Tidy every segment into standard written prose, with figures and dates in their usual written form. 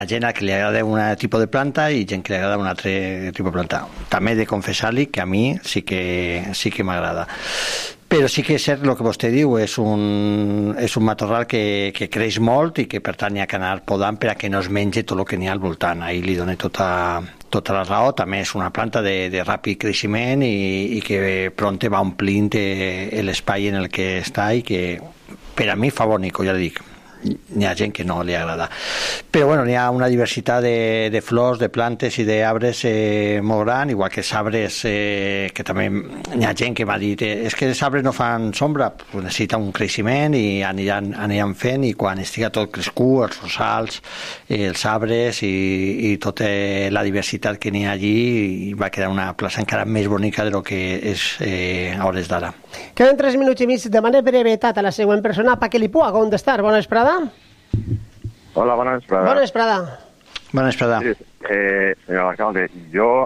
gent a que li agrada un tipus de planta i gent que li agrada un altre tipus de planta. També he de confessar-li que a mi sí que m'agrada. Però sí que és cert el que vostè diu, és un matorral que creix molt i que per tant hi ha que anar podant per a que no es mengi tot el que n'hi ha al voltant. Ahir li dono tota la raó. També és una planta de ràpid creixement i que pront va omplint l'espai en el que està i que per a mi fa bonic, ja li dic. N'hi ha gent que no li agrada, però bueno, n'hi ha una diversitat de flors, de plantes i d'arbres molt gran, igual que els arbres que també n'hi ha gent que m'ha dit és que els arbres no fan sombra, pues necessita un creixement i aniran fent, i quan estiga tot crescut, els rosals, els arbres i tota la diversitat que n'hi ha allí, va quedar una plaça encara més bonica de lo que és a hores d'ara. Queden 3 minuts i mig, demane brevetat a la següent persona perquè li pugui contestar. Bona vesprada. Hola, bona vesprada. Bona vesprada. Bona vesprada. Sí, senyor alcalde, jo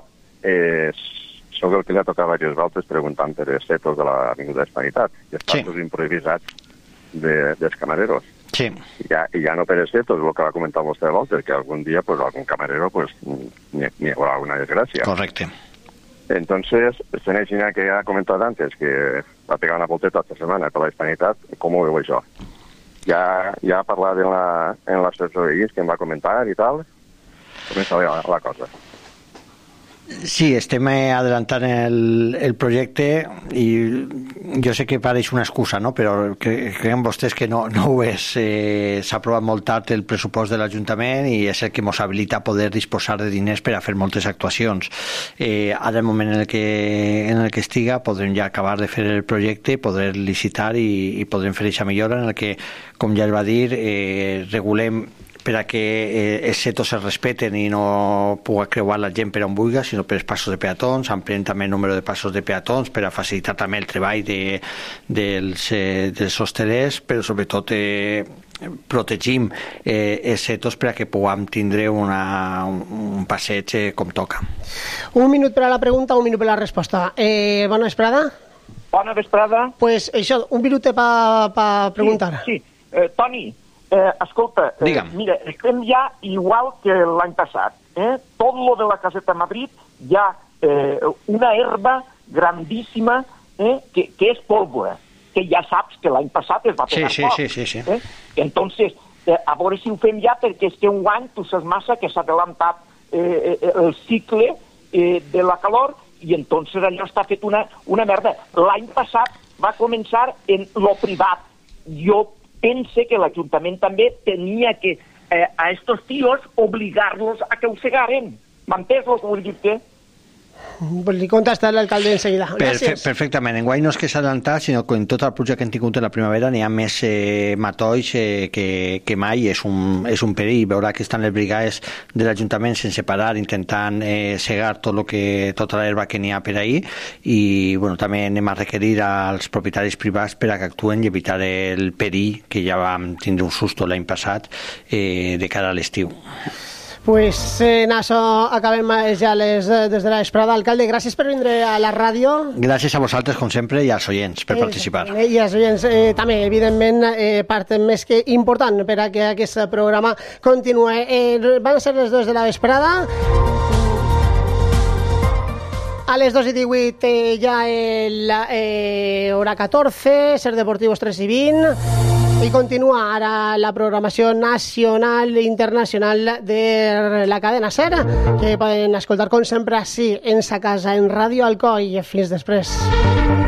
sóc el que li ha tocat diverses voltes preguntant per els setos de l'Avinguda Hispanitat, i els passos improvisats dels camareros. Sí. I ja no per els setos, el que va comentar vostè voltes, que algun dia pues, algun camarero pues, n'hi haurà alguna desgràcia. Correcte. Entonces, esta China que ha comentado antes, que va pegar una volteta esta semana con la Hispanidad, ¿cómo veo yo? Ya ha hablado en las asesorías que me va a comentar y tal, comienza la cosa. Sí, estem adelantant el projecte i jo sé que pareix una excusa, no? Però creiem vostès que no ho és. S'ha aprovat molt tard el pressupost de l'Ajuntament i és el que ens habilita a poder disposar de diners per a fer moltes actuacions. Ara, el moment en el que estiga, podrem ja acabar de fer el projecte, poder licitar i podrem fer aquesta millora en el que, com ja es va dir, regulem per a que els setos es respeten i no pugui creuar la gent per on vulgui, sinó per els passos de peatons, ampliem també el número de passos de peatons per a facilitar també el treball dels hostelers, però sobretot protegim els setos per a que puguem tindre un passeig com toca. Un minut per a la pregunta, un minut per a la resposta. Bona vesprada. Bona vesprada. Pues això, un minut per preguntar. Sí. Toni, escolta, mira, estem ja igual que l'any passat. Tot lo de la Caseta Madrid hi ha una herba grandíssima que és pólvora, que ja saps que l'any passat es va pegar foc. Sí. Entonces, a veure si ho fem ja, perquè és que un any, tu saps massa, que s'ha adelantat el cicle de la calor i entonces allò està fet una merda. L'any passat va començar en lo privat. Jo pense que l'Ajuntament també tenia que a estos tíos obligar-los a que ho segaren. M'entens el que vull dir-te? Pues li contesta l'alcalde enseguida. Perfectament. Enguany no és que s'ha adelantat, sinó que en tot el projecte que hem tingut en la primavera n'hi ha més matolls que mai. És un perill. Veurà que estan les brigades de l'Ajuntament sense parar, intentant segar tota l'herba que n'hi ha per ahir, i bueno, també anem a requerir als propietaris privats per a que actuen i evitar el perill que ja vam tindre un susto l'any passat de cara a l'estiu. Pues en això acabem ja des de la vesprada. Alcalde, gràcies per vindre a la ràdio. Gràcies a vosaltres, com sempre, i als oients per participar. I als oients també, evidentment, part més que important per a que aquest programa continuï. Van ser les 2 de la vesprada. A les 2:18 ja hora 14, Ser Deportivos 3:20. I continua ara la programació nacional i internacional de la cadena SER, que poden escoltar com sempre així en sa casa, en Ràdio Alcoi. Fins després.